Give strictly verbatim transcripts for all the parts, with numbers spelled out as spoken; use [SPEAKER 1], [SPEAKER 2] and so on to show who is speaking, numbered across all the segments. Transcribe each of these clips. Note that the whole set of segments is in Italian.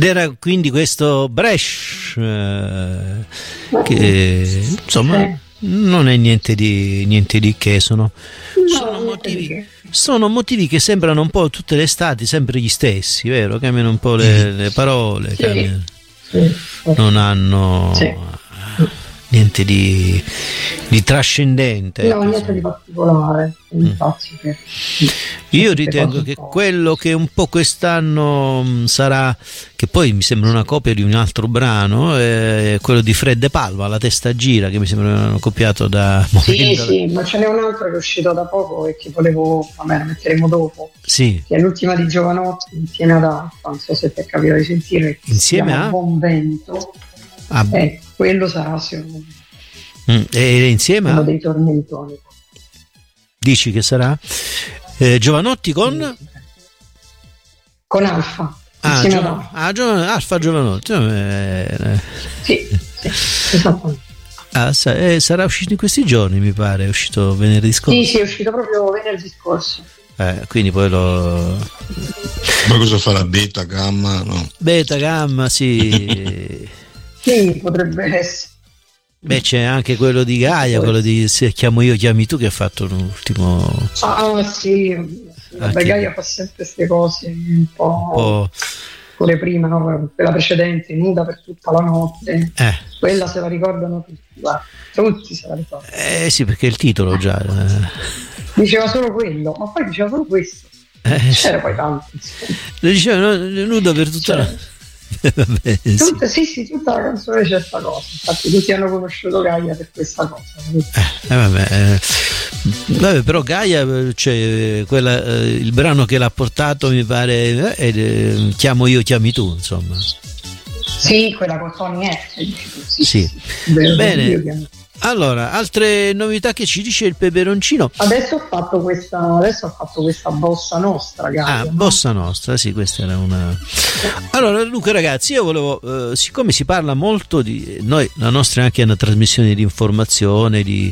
[SPEAKER 1] Ed era quindi questo Bresh eh, che insomma non è niente di niente di che, sono, sono motivi sono motivi che sembrano un po' tutte le estati sempre gli stessi, vero? Cambiano un po' le, le parole, cambiano,
[SPEAKER 2] sì.
[SPEAKER 1] non hanno
[SPEAKER 2] sì.
[SPEAKER 1] niente di, di trascendente.
[SPEAKER 2] No, niente di particolare. Infatti, mm.
[SPEAKER 1] Io ritengo che quello che un po' quest'anno sarà, che poi mi sembra una copia di un altro brano, è quello di Fred De Palma, La testa gira, che mi sembra copiato da
[SPEAKER 2] sì sì, ma ce n'è un altro che è uscito da poco e che volevo, vabbè, la metteremo dopo,
[SPEAKER 1] sì,
[SPEAKER 2] che è l'ultima di Giovanotti insieme ad Alfa, non so se ti è capitato di sentire,
[SPEAKER 1] insieme a
[SPEAKER 2] Buon Vento.
[SPEAKER 1] Ah,
[SPEAKER 2] eh, quello sarà secondo
[SPEAKER 1] me mm, e insieme
[SPEAKER 2] uno
[SPEAKER 1] a
[SPEAKER 2] dei tormentoni.
[SPEAKER 1] Dici che sarà eh, Giovanotti con
[SPEAKER 2] con Alfa.
[SPEAKER 1] Ah, Gio- ah Gio- Alfa Giovanotti. Eh,
[SPEAKER 2] sì, sì, esattamente.
[SPEAKER 1] Ah, sa- eh, sarà uscito in questi giorni, mi pare, è uscito venerdì scorso.
[SPEAKER 2] Sì, sì, è uscito proprio venerdì scorso.
[SPEAKER 1] Eh, quindi poi lo.
[SPEAKER 3] Ma cosa farà? Beta, gamma? No.
[SPEAKER 1] Beta, gamma, sì.
[SPEAKER 2] Sì, potrebbe essere.
[SPEAKER 1] Beh, c'è anche quello di Gaia, quello di Se chiamo io, chiami tu, che ha fatto un ultimo.
[SPEAKER 2] Ah, sì. Vabbè, Gaia fa sempre queste cose un po'. Un po'... Quelle prima, no? Quella precedente, Nuda per tutta la notte.
[SPEAKER 1] Eh.
[SPEAKER 2] Quella se la ricordano tutti, guarda. Tutti se la ricordano.
[SPEAKER 1] Eh sì, perché il titolo già. Eh.
[SPEAKER 2] Diceva solo quello, ma poi diceva solo questo. Eh, c'era poi tanto.
[SPEAKER 1] Lo diceva, no, Nuda per tutta la.
[SPEAKER 2] Vabbè, tutta, sì. sì, sì, tutta la canzone c'è questa cosa. Infatti tutti hanno conosciuto Gaia per questa cosa.
[SPEAKER 1] Eh, vabbè, eh, vabbè, però Gaia, cioè, quella, eh, il brano che l'ha portato mi pare è eh, Chiamo io, chiami tu, insomma.
[SPEAKER 2] Sì, quella con Tony F. Sì,
[SPEAKER 1] sì.
[SPEAKER 2] sì. Vero,
[SPEAKER 1] bene. Allora, altre novità che ci dice il peperoncino?
[SPEAKER 2] Adesso ho fatto questa, adesso ho fatto questa bossa nostra, Gaia.
[SPEAKER 1] Ah,
[SPEAKER 2] no?
[SPEAKER 1] bossa nostra, sì, questa era una. Allora, dunque, ragazzi, io volevo, eh, siccome si parla molto di noi, la nostra è anche una trasmissione di informazione, di.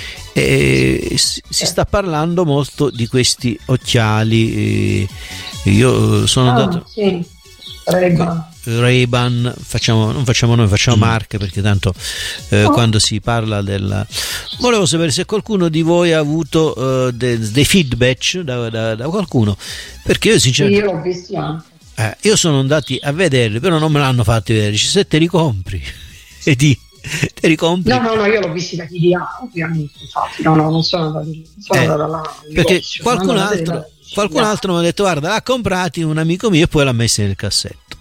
[SPEAKER 1] E si sta parlando molto di questi occhiali. E io sono
[SPEAKER 2] ah,
[SPEAKER 1] andato.
[SPEAKER 2] Sì, Ray-Ban.
[SPEAKER 1] Ray-Ban, facciamo, non facciamo noi, facciamo marche, perché tanto eh, oh. quando si parla della. Volevo sapere se qualcuno di voi ha avuto uh, de, dei feedback da, da, da qualcuno, perché io sinceramente.
[SPEAKER 2] Sì, io l'ho visti anche.
[SPEAKER 1] Eh, io sono andati a vederli, però non me l'hanno fatti vedere. Dice, se te li compri e ti. Te ricompri.
[SPEAKER 2] No, no, no, io l'ho visti da chi di ha, ovviamente, infatti, no, no, non sono andato lì, sono
[SPEAKER 1] eh,
[SPEAKER 2] andata là,
[SPEAKER 1] perché
[SPEAKER 2] negozio,
[SPEAKER 1] qualcun altro, qualcun altro mi ha detto, guarda, l'ha comprati un amico mio e poi l'ha messo nel cassetto.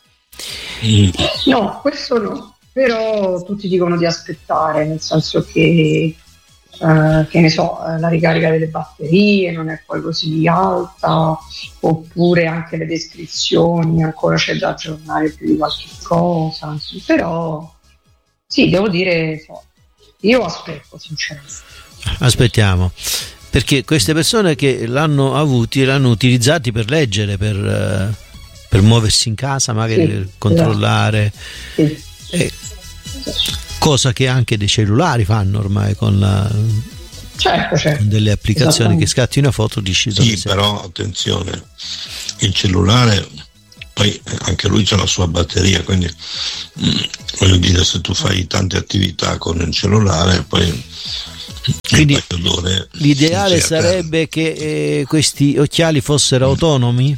[SPEAKER 2] Mm. No, questo no, però tutti dicono di aspettare, nel senso che, eh, che ne so, la ricarica delle batterie non è poi così alta, oppure anche le descrizioni, ancora c'è da aggiornare più di qualche cosa, però... Sì, devo dire, io aspetto sinceramente.
[SPEAKER 1] Aspettiamo, perché queste persone che l'hanno avuti l'hanno utilizzati per leggere, per, per muoversi in casa, magari sì, per controllare,
[SPEAKER 2] sì.
[SPEAKER 1] eh, cosa che anche dei cellulari fanno ormai con, la,
[SPEAKER 2] certo, certo.
[SPEAKER 1] con delle applicazioni che scatti una foto, dici dove
[SPEAKER 3] sì,
[SPEAKER 1] sei.
[SPEAKER 3] Però attenzione, il cellulare poi anche lui c'ha la sua batteria, quindi mh, voglio dire, se tu fai tante attività con il cellulare, poi
[SPEAKER 1] quindi l'ideale sarebbe che eh, questi occhiali fossero mm. autonomi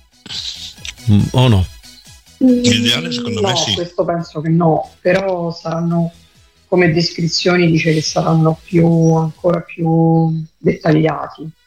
[SPEAKER 1] mm, o no?
[SPEAKER 3] L'ideale secondo
[SPEAKER 2] no,
[SPEAKER 3] me sì.
[SPEAKER 2] Questo penso che no, però saranno, come descrizioni dice che saranno più ancora più dettagliati.